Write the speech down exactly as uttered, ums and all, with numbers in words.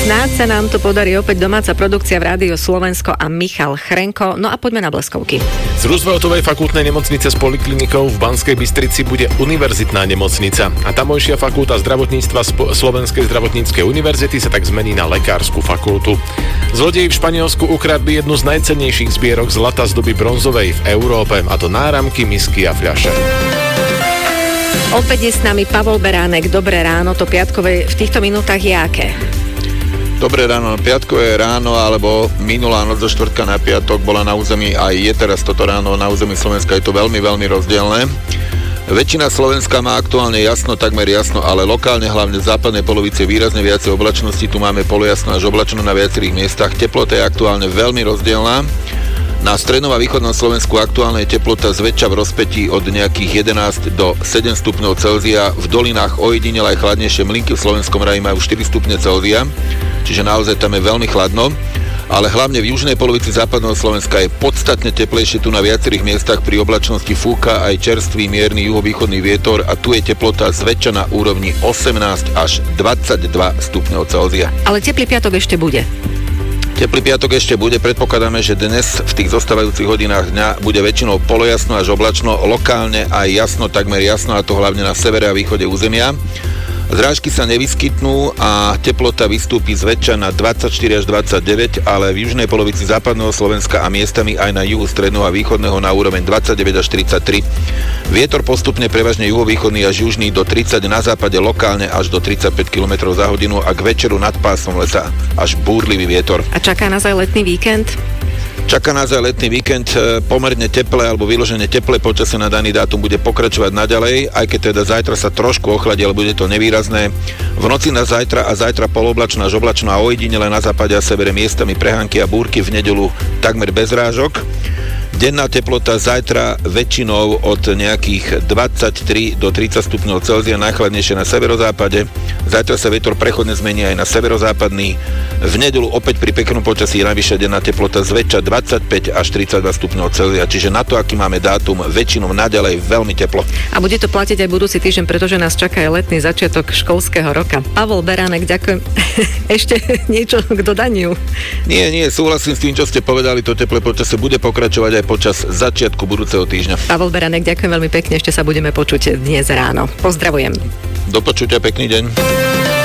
Snáď sa nám to podarí opäť domáca produkcia v Rádiu Slovensko a Michal Chrenko. No a poďme na bleskovky. Z Rooseveltovej fakultnej nemocnice s poliklinikou v Banskej Bystrici bude univerzitná nemocnica a tamojšia fakulta zdravotníctva Sp- Slovenskej zdravotníckej univerzity sa tak zmení na lekársku fakultu. Zlodeji v Španielsku ukradli jednu z najcennejších zbierok zlata z doby bronzovej v Európe, a to náramky, misky a fľaše. Opäť je s nami Pavol Beránek. Dobré ráno, to piatkové v týchto minútach je aké? Dobré ráno, piatkové ráno, alebo minulá noc zo štvrtka na piatok bola na území, aj je teraz toto ráno na území Slovenska, je to veľmi, veľmi rozdielne. Väčšina Slovenska má aktuálne jasno, takmer jasno, ale lokálne, hlavne v západnej polovici výrazne viacej oblačnosti, tu máme polojasno až oblačno na viacerých miestach. Teplota je aktuálne veľmi rozdielna. Na strednom a východnom Slovensku aktuálne je teplota zväčša v rozpätí od nejakých jedenásť do sedem stupňov Celzia. V dolinách ojedinele aj chladnejšie, mlynky v Slovenskom raji majú štyri stupne Celzia, čiže naozaj tam je veľmi chladno. Ale hlavne v južnej polovici západného Slovenska je podstatne teplejšie, tu na viacerých miestach pri oblačnosti fúka aj čerstvý mierny juhovýchodný vietor a tu je teplota zväčša na úrovni osemnásť až dvadsaťdva stupňov Celzia. Ale teplý piatok ešte bude. Teplý piatok ešte bude, predpokladáme, že dnes v tých zostávajúcich hodinách dňa bude väčšinou polojasno až oblačno, lokálne aj jasno, takmer jasno, a to hlavne na severe a východe územia. Zrážky sa nevyskytnú a teplota vystúpi zväčša na dvadsaťštyri až dvadsaťdeväť, ale v južnej polovici západného Slovenska a miestami aj na juhu stredného a východného na úroveň dvadsaťdeväť až tridsaťtri. Vietor postupne prevažne juhovýchodný až južný do tridsať, na západe lokálne až do tridsaťpäť kilometrov za hodinu a k večeru nad pásom lesa až búrlivý vietor. A čaká nás aj letný víkend? Čaká nás aj letný víkend, pomerne teplé alebo vyložené teplé počasie na daný dátum bude pokračovať naďalej, aj keď teda zajtra sa trošku ochladí, ale bude to nevýrazné. V noci na zajtra a zajtra poloblačno až oblačno a ojedinele na západe a severe miestami prehánky a búrky, v nedeľu takmer bez rážok. Denná teplota zajtra väčšinou od nejakých dvadsaťtri do tridsať stupňov Celzia, najchladnejšie na severozápade. Zajtra sa vietor prechodne zmení aj na severozápadný. V nedeľu opäť pri peknom počasí je najvyššia denná teplota zväčša dvadsaťpäť až tridsaťdva stupňov Celzia, čiže na to, aký máme dátum, väčšinou naďalej veľmi teplo. A bude to platiť aj budúci týždeň, pretože nás čaká aj letný začiatok školského roka. Pavol Beránek, ďakujem. Ešte niečo k dodaniu? Nie, nie, súhlasím s tým, čo ste povedali, to teplé počasie bude pokračovať aj počas začiatku budúceho týždňa. Pavol Beránek, ďakujem veľmi pekne, ešte sa budeme počuť dnes ráno. Pozdravujem. Do počutia, pekný deň.